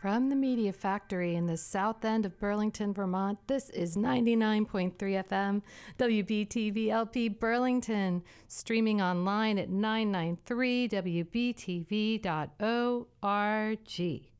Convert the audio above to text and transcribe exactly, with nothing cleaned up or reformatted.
From the Media Factory in the south end of Burlington, Vermont, this is ninety-nine point three F M, W B T V L P Burlington, streaming online at nine ninety-three W B T V dot org.